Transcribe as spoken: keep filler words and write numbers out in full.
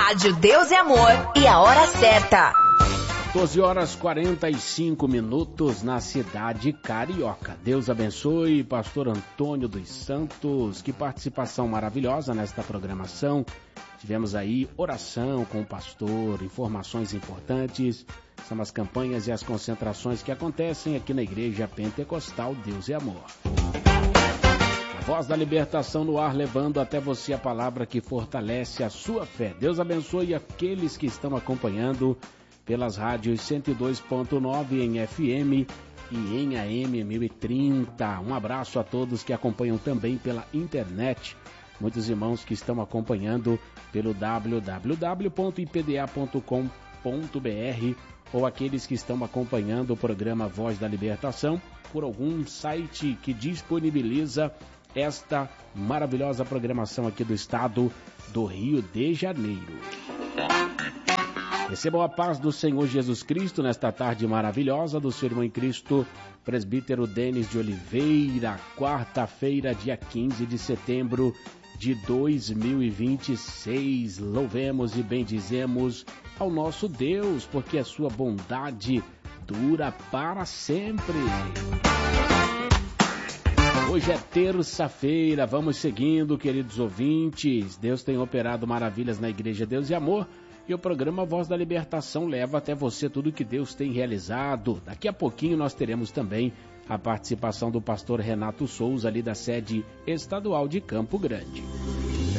Rádio Deus é Amor e a hora certa. doze horas e quarenta e cinco minutos na cidade carioca. Deus abençoe, pastor Antônio dos Santos. Que participação maravilhosa nesta programação. Tivemos aí oração com o pastor, informações importantes. São as campanhas e as concentrações que acontecem aqui na Igreja Pentecostal Deus é Amor. A Voz da Libertação no ar, levando até você a palavra que fortalece a sua fé. Deus abençoe aqueles que estão acompanhando pelas rádios cento e dois ponto nove em F M e em A M mil e trinta. Um abraço a todos que acompanham também pela internet. Muitos irmãos que estão acompanhando pelo w w w ponto i p d a ponto com ponto b r ou aqueles que estão acompanhando o programa Voz da Libertação por algum site que disponibiliza esta maravilhosa programação aqui do estado do Rio de Janeiro. Recebam a paz do Senhor Jesus Cristo nesta tarde maravilhosa do seu irmão em Cristo, presbítero Denis de Oliveira, quarta-feira, dia quinze de setembro de dois mil e vinte e seis. Louvemos e bendizemos ao nosso Deus, porque a sua bondade dura para sempre. Hoje é terça-feira, vamos seguindo, queridos ouvintes. Deus tem operado maravilhas na Igreja Deus e Amor. E o programa Voz da Libertação leva até você tudo que Deus tem realizado. Daqui a pouquinho nós teremos também a participação do pastor Renato Souza, ali da sede estadual de Campo Grande.